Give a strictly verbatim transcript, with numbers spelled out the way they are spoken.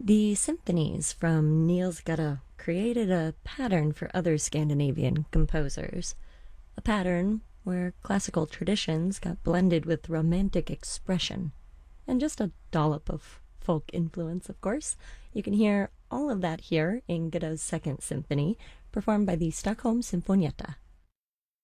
The symphonies from Niels Gade created a pattern for other Scandinavian composers, a pattern where classical traditions got blended with romantic expression, and just a dollop of folk influence, of course. You can hear all of that here in Gade's Second Symphony, performed by the Stockholm Sinfonietta.